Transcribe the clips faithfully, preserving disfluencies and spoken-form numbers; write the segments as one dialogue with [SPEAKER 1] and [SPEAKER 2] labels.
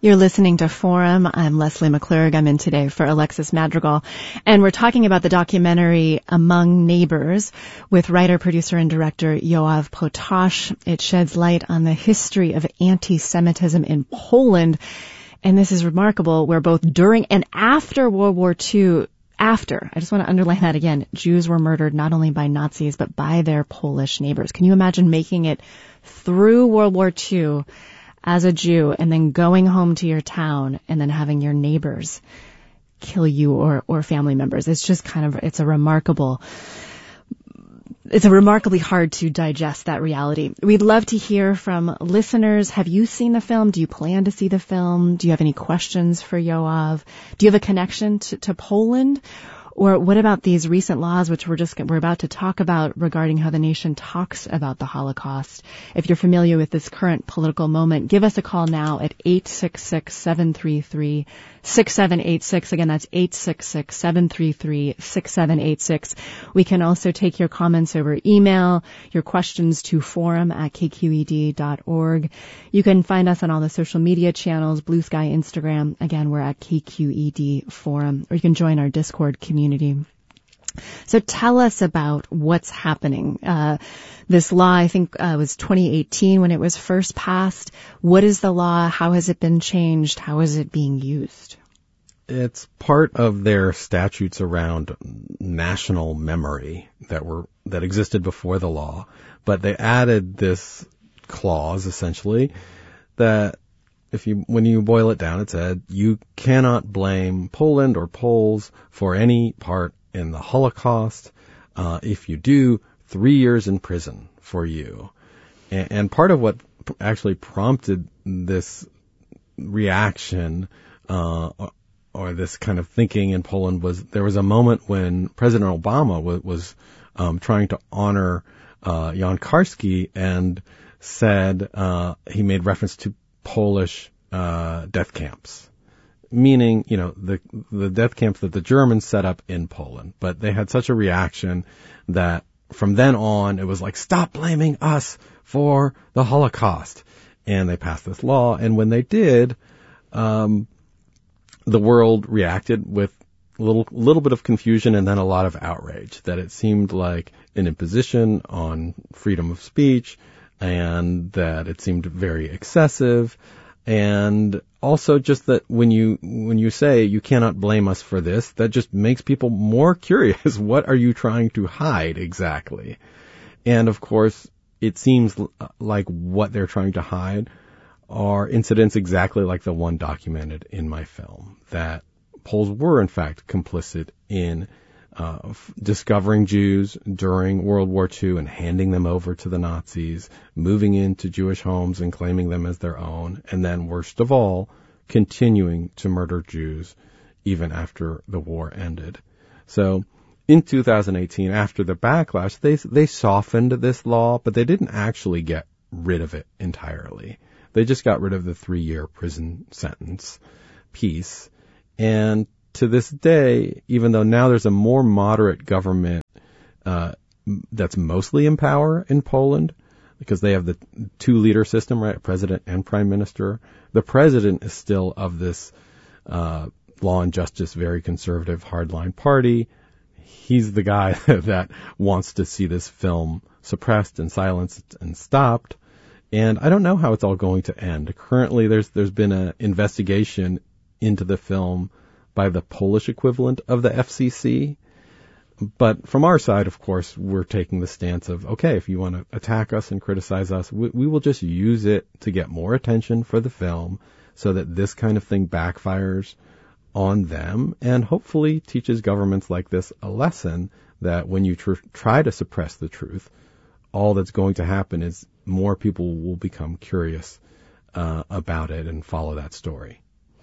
[SPEAKER 1] You're listening to Forum. I'm Leslie McClurg. I'm in today for Alexis Madrigal. And we're talking about the documentary Among Neighbors with writer, producer, and director Yoav Potash. It sheds light on the history of anti-Semitism in Poland. And this is remarkable, where both during and after World War Two, after, I just want to underline that again, Jews were murdered not only by Nazis, but by their Polish neighbors. Can you imagine making it through World War Two as a Jew and then going home to your town and then having your neighbors kill you or, or family members? It's just kind of, it's a remarkable, it's a remarkably hard to digest, that reality. We'd love to hear from listeners. Have you seen the film? Do you plan to see the film? Do you have any questions for Yoav? Do you have a connection to, to Poland? Or what about these recent laws, which we're just we're about to talk about, regarding how the nation talks about the Holocaust? If you're familiar with this current political moment, give us a call now at eight six six, seven three three, six seven eight six. Again, that's eight six six, seven three three, six seven eight six. We can also take your comments over email, your questions to forum at k q e d dot org. You can find us on all the social media channels, Blue Sky, Instagram. Again, we're at K Q E D Forum. Or you can join our Discord community. So tell us about what's happening. Uh, this law, I think, uh, was twenty eighteen when it was first passed. What is the law? How has it been changed? How is it being used?
[SPEAKER 2] It's part of their statutes around national memory that were that existed before the law, but they added this clause essentially that if you when you boil it down, it said you cannot blame Poland or Poles for any part in the Holocaust. Uh, if you do, three years in prison for you. And, and part of what actually prompted this reaction uh, or, or this kind of thinking in Poland was there was a moment when President Obama was, was um, trying to honor uh, Jan Karski and said uh, he made reference to Polish uh, death camps, meaning, you know, the the death camps that the Germans set up in Poland. But they had such a reaction that from then on it was like, stop blaming us for the Holocaust. And they passed this law. And when they did, um, the world reacted with a little, little bit of confusion and then a lot of outrage, that it seemed like an imposition on freedom of speech, and that it seemed very excessive. And also just that when you when you say you cannot blame us for this, that just makes people more curious. What are you trying to hide exactly? And of course, it seems like what they're trying to hide are incidents exactly like the one documented in my film, that Poles were in fact complicit in Uh, f- discovering Jews during World War Two and handing them over to the Nazis, moving into Jewish homes and claiming them as their own, and then, worst of all, continuing to murder Jews even after the war ended. So, in two thousand eighteen, after the backlash, they they softened this law, but they didn't actually get rid of it entirely. They just got rid of the three-year prison sentence piece. And to this day, even though now there's a more moderate government uh, that's mostly in power in Poland, because they have the two-leader system, right, president and prime minister, the president is still of this uh, law and justice, very conservative, hardline party. He's the guy that wants to see this film suppressed and silenced and stopped. And I don't know how it's all going to end. Currently, there's there's been an investigation into the film by the Polish equivalent of the F C C. But from our side, of course, we're taking the stance of, okay, if you want to attack us and criticize us, we, we will just use it to get more attention for the film so that this kind of thing backfires on them and hopefully teaches governments like this a lesson that when you tr- try to suppress the truth, all that's going to happen is more people will become curious uh, about it and follow that story.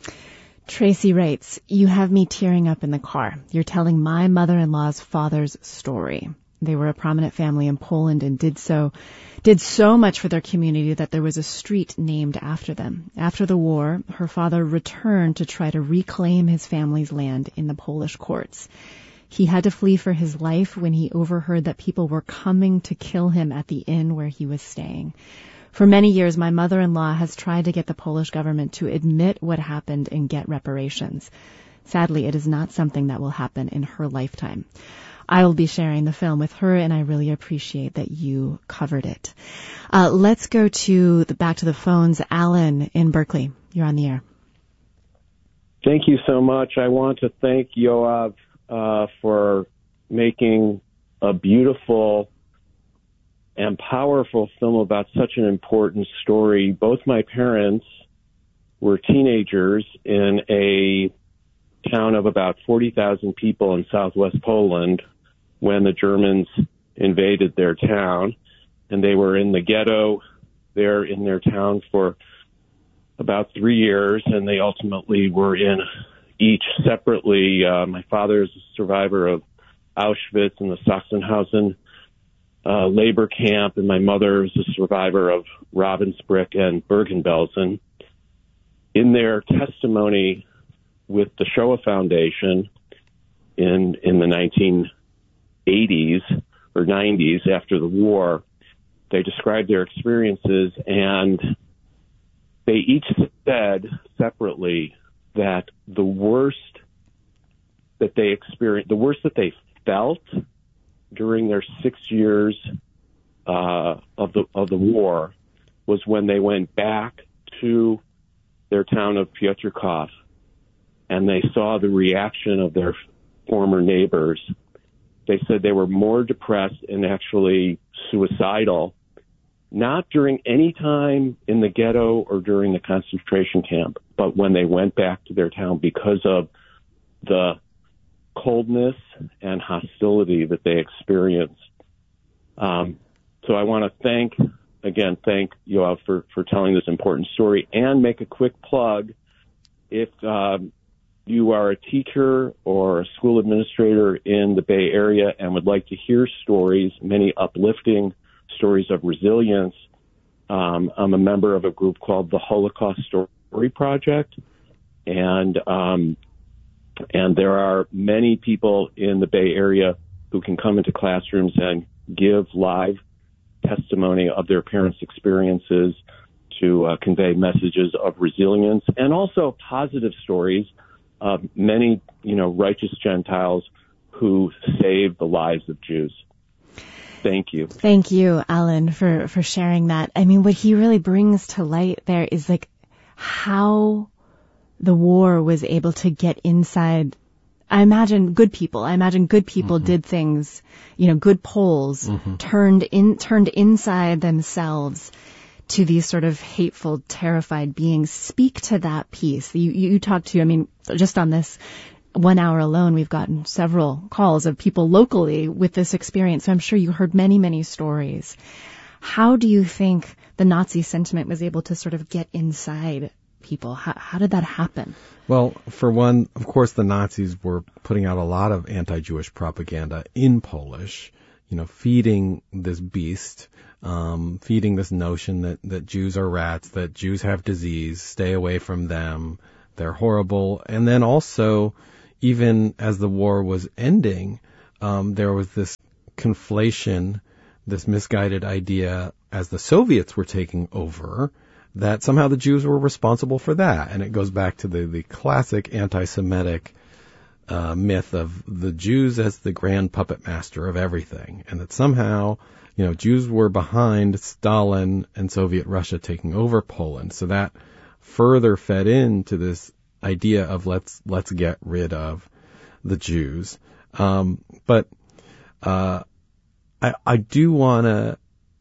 [SPEAKER 1] Tracy writes, you have me tearing up in the car. You're telling my mother-in-law's father's story. They were a prominent family in Poland and did so, did so much for their community that there was a street named after them. After the war, her father returned to try to reclaim his family's land in the Polish courts. He had to flee for his life when he overheard that people were coming to kill him at the inn where he was staying. For many years, my mother-in-law has tried to get the Polish government to admit what happened and get reparations. Sadly, it is not something that will happen in her lifetime. I will be sharing the film with her, and I really appreciate that you covered it. Uh, let's go to the back to the phones. Alan in Berkeley, you're on the air.
[SPEAKER 3] Thank you so much. I want to thank Yoav uh, for making a beautiful and powerful film about such an important story. Both my parents were teenagers in a town of about forty thousand people in southwest Poland when the Germans invaded their town, and they were in the ghetto there in their town for about three years, and they ultimately were in each separately. Uh, my father is a survivor of Auschwitz and the Sachsenhausen uh, labor camp, and my mother is a survivor of Ravensbrück and Bergen-Belsen. In their testimony with the Shoah Foundation in in the nineteen eighties or nineties after the war, they described their experiences, and they each said separately that the worst that they experienced, the worst that they felt during their six years uh, of the of the war was when they went back to their town of Piotrków and they saw the reaction of their former neighbors. They said they were more depressed and actually suicidal, not during any time in the ghetto or during the concentration camp, but when they went back to their town because of the coldness and hostility that they experienced. Um, so I want to thank, again, thank Yoav for, for telling this important story, and make a quick plug. If um, you are a teacher or a school administrator in the Bay Area and would like to hear stories, many uplifting stories of resilience, um, I'm a member of a group called the Holocaust Story Project, and um, and there are many people in the Bay Area who can come into classrooms and give live testimony of their parents' experiences to uh, convey messages of resilience, and also positive stories of many, you know, righteous Gentiles who saved the lives of Jews. Thank you.
[SPEAKER 1] Thank you, Alan, for, for sharing that. I mean, what he really brings to light there is like how the war was able to get inside. I imagine good people. I imagine good people mm-hmm. did things, you know, good Poles mm-hmm. turned in, turned inside themselves to these sort of hateful, terrified beings. Speak to that piece. You, you talked to, I mean, just on this one hour alone, we've gotten several calls of people locally with this experience. So I'm sure you heard many, many stories. How do you think the Nazi sentiment was able to sort of get inside people? How, how did that happen?
[SPEAKER 2] Well, for one, of course, the Nazis were putting out a lot of anti-Jewish propaganda in Polish, you know, feeding this beast, um, feeding this notion that, that Jews are rats, that Jews have disease, stay away from them, they're horrible. And then also, even as the war was ending, um, there was this conflation, this misguided idea as the Soviets were taking over, that somehow the Jews were responsible for that. And it goes back to the, the classic anti-Semitic uh, myth of the Jews as the grand puppet master of everything. And that somehow, you know, Jews were behind Stalin and Soviet Russia taking over Poland. So that further fed into this idea of let's let's get rid of the Jews. Um, but uh, I, I do want to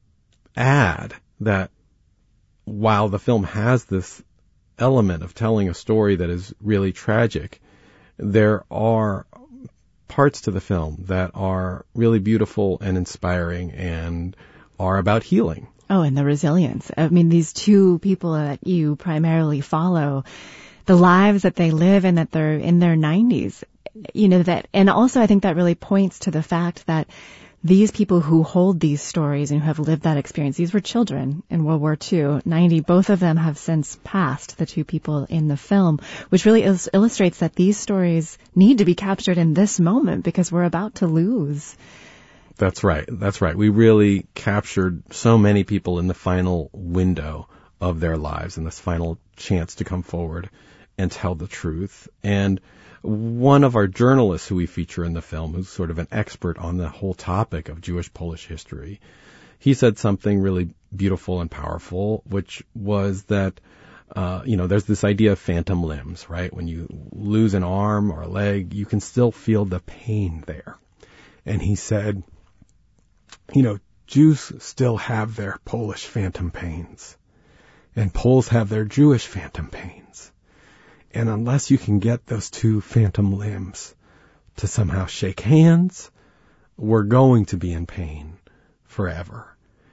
[SPEAKER 2] add that while the film has this element of telling a story that is really tragic, there are parts to the film that are really beautiful and inspiring and are about healing.
[SPEAKER 1] Oh, and the resilience. I mean, these two people that you primarily follow, the lives that they live and that they're in their nineties, you know, that, and also I think that really points to the fact that these people who hold these stories and who have lived that experience, these were children in World War Two, ninety, both of them have since passed, the two people in the film, which really is, illustrates that these stories need to be captured in this moment because we're about to lose
[SPEAKER 2] That's right. That's right. We really captured so many people in the final window of their lives and this final chance to come forward and tell the truth. And one of our journalists who we feature in the film, who's sort of an expert on the whole topic of Jewish Polish history, he said something really beautiful and powerful, which was that, uh, you know, there's this idea of phantom limbs, right? When you lose an arm or a leg, you can still feel the pain there. And he said, you know, Jews still have their Polish phantom pains, and Poles have their Jewish phantom pains. And unless you can get those two phantom limbs to somehow shake hands, we're going to be in pain forever.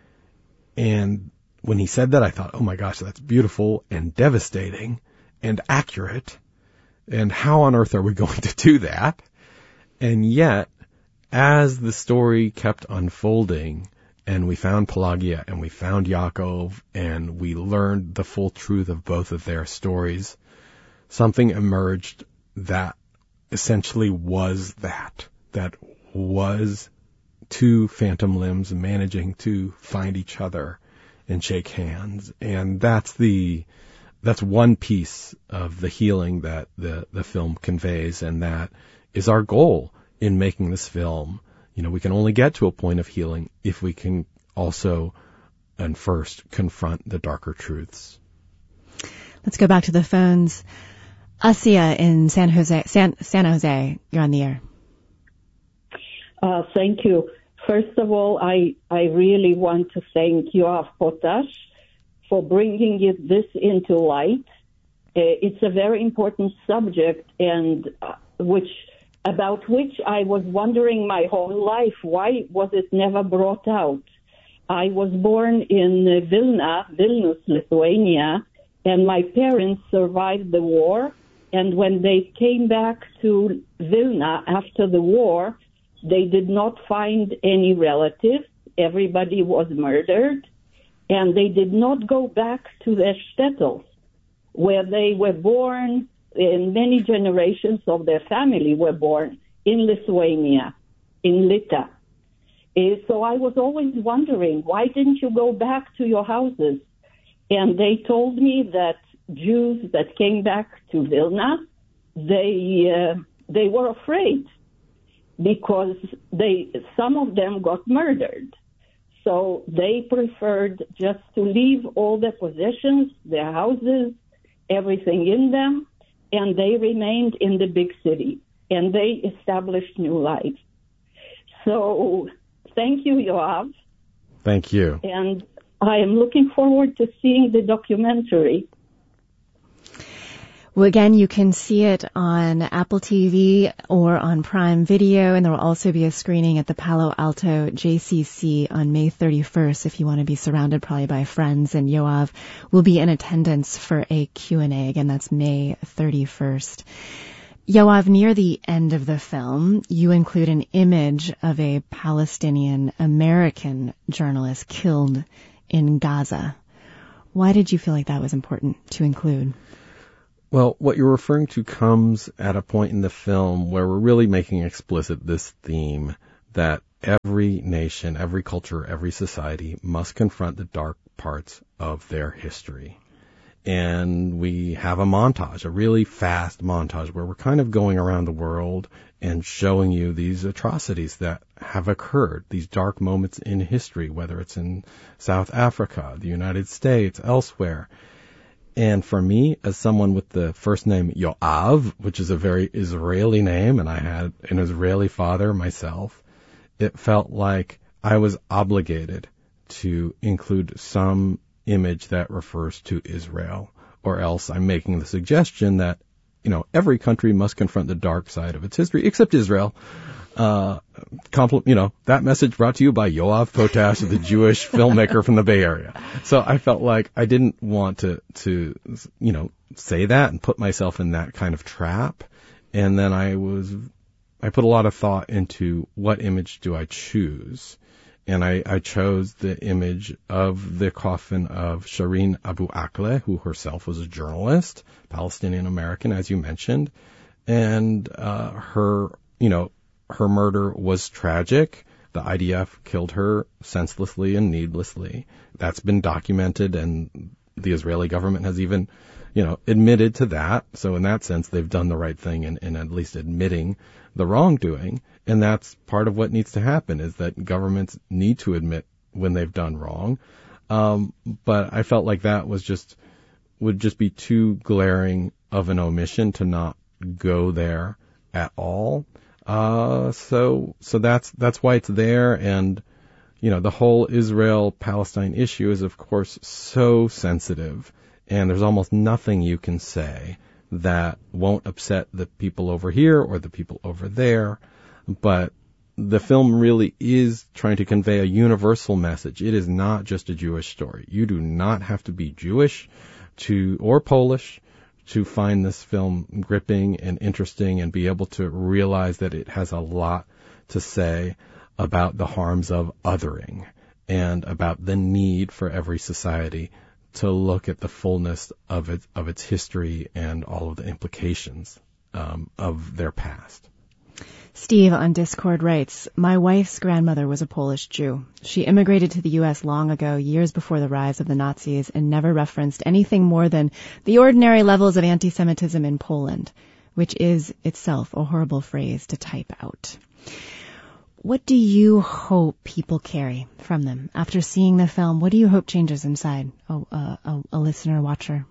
[SPEAKER 2] And when he said that, I thought, oh my gosh, that's beautiful and devastating and accurate. And how on earth are we going to do that? And yet, as the story kept unfolding, and we found Pelagia and we found Yaakov, and we learned the full truth of both of their stories, something emerged that essentially was that, that was two phantom limbs managing to find each other and shake hands. And that's the, that's one piece of the healing that the, the film conveys, and that is our goal in making this film. You know, we can only get to a point of healing if we can also and first confront the darker truths.
[SPEAKER 1] Let's go back to the phones. Asia in San Jose, San, San Jose, you're on the air.
[SPEAKER 4] Uh, thank you. First of all, I, I really want to thank Yoav Potash for bringing it, this into light. Uh, it's a very important subject, and uh, which about which I was wondering my whole life, why was it never brought out? I was born in uh, Vilna, Vilnius, Lithuania, and my parents survived the war. And when they came back to Vilna after the war, they did not find any relatives. Everybody was murdered. And they did not go back to their shtetls, where they were born, and many generations of their family were born in Lithuania, in Lita. Uh, so I was always wondering, why didn't you go back to your houses? And they told me that Jews that came back to Vilna, they uh, they were afraid because they some of them got murdered. So they preferred just to leave all their possessions, their houses, everything in them, and they remained in the big city, and they established new lives. So thank you, Yoav.
[SPEAKER 2] Thank you.
[SPEAKER 4] And I am looking forward to seeing the documentary.
[SPEAKER 1] Well, again, you can see it on Apple T V or on Prime Video, and there will also be a screening at the Palo Alto J C C on May thirty-first if you want to be surrounded probably by friends. And Yoav will be in attendance for a Q and A. Again, that's May thirty-first. Yoav, near the end of the film, you include an image of a Palestinian American journalist killed in Gaza. Why did you feel like that was important to include?
[SPEAKER 2] Well, what you're referring to comes at a point in the film where we're really making explicit this theme that every nation, every culture, every society must confront the dark parts of their history. And we have a montage, a really fast montage where we're kind of going around the world and showing you these atrocities that have occurred, these dark moments in history, whether it's in South Africa, the United States, elsewhere. And for me, as someone with the first name Yoav, which is a very Israeli name, and I had an Israeli father myself, it felt like I was obligated to include some image that refers to Israel, or else I'm making the suggestion that, you know, every country must confront the dark side of its history, except Israel. Uh, compl- you know, that message brought to you by Yoav Potash, the Jewish filmmaker from the Bay Area. So I felt like I didn't want to, to, you know, say that and put myself in that kind of trap. And then I was, I put a lot of thought into what image do I choose. And I, I chose the image of the coffin of Shireen Abu Akleh, who herself was a journalist, Palestinian American, as you mentioned. And, uh, her, you know, her murder was tragic, The I D F killed her senselessly and needlessly. That's been documented, and the Israeli government has even, you know, admitted to that. So in that sense, they've done the right thing in, in at least admitting the wrongdoing. And that's part of what needs to happen, is that governments need to admit when they've done wrong. Um, but I felt like that was just, would just be too glaring of an omission to not go there at all. Uh, so, so that's, that's why it's there. And, you know, the whole Israel-Palestine issue is, of course, so sensitive, and there's almost nothing you can say that won't upset the people over here or the people over there. But the film really is trying to convey a universal message. It is not just a Jewish story. You do not have to be Jewish to, or Polish, to find this film gripping and interesting and be able to realize that it has a lot to say about the harms of othering and about the need for every society to look at the fullness of its, of its history and all of the implications um, of their past.
[SPEAKER 1] Steve on Discord writes, my wife's grandmother was a Polish Jew. She immigrated to the U S long ago, years before the rise of the Nazis, and never referenced anything more than the ordinary levels of anti-Semitism in Poland, which is itself a horrible phrase to type out. What do you hope people carry from them after seeing the film? What do you hope changes inside a, a, a listener, watcher?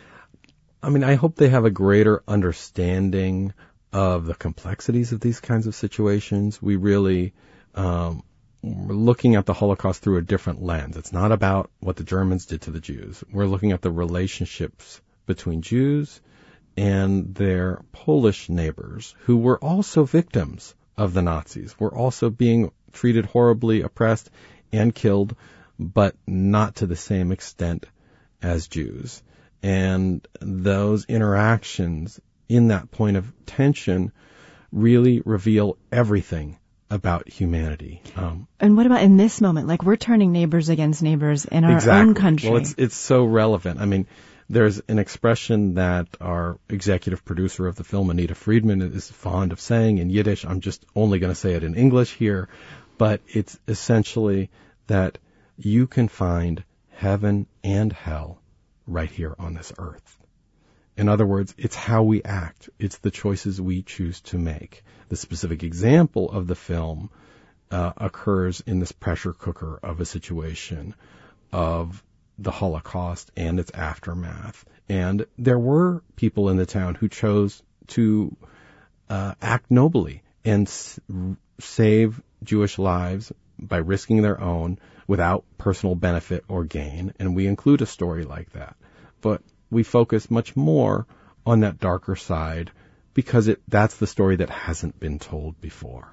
[SPEAKER 2] I mean, I hope they have a greater understanding of the complexities of these kinds of situations. We really, um, we're looking at the Holocaust through a different lens. It's not about what the Germans did to the Jews. We're looking at the relationships between Jews and their Polish neighbors, who were also victims of the Nazis, were also being treated horribly, oppressed, and killed, but not to the same extent as Jews. And those interactions in that point of tension really reveal everything about humanity. Um,
[SPEAKER 1] and what about in this moment? Like, we're turning neighbors against neighbors in our
[SPEAKER 2] exactly.
[SPEAKER 1] own country.
[SPEAKER 2] Well, it's, it's so relevant. I mean, there's an expression that our executive producer of the film, Anita Friedman, is fond of saying in Yiddish. I'm just only going to say it in English here, but it's essentially that you can find heaven and hell right here on this earth. In other words, it's how we act. It's the choices we choose to make. The specific example of the film uh, occurs in this pressure cooker of a situation of the Holocaust and its aftermath. And there were people in the town who chose to uh, act nobly and s- save Jewish lives by risking their own without personal benefit or gain. And we include a story like that. But we focus much more on that darker side because it that's the story that hasn't been told before.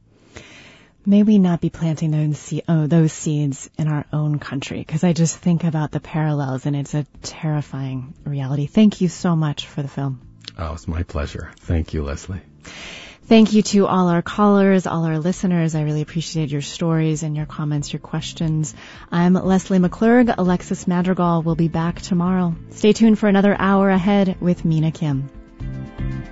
[SPEAKER 1] May we not be planting those, se- oh, those seeds in our own country, because I just think about the parallels, and it's a terrifying reality. Thank you so much for the film.
[SPEAKER 2] Oh, it's my pleasure. Thank you, Leslie.
[SPEAKER 1] Thank you to all our callers, all our listeners. I really appreciated your stories and your comments, your questions. I'm Leslie McClurg. Alexis Madrigal will be back tomorrow. Stay tuned for another hour ahead with Mina Kim.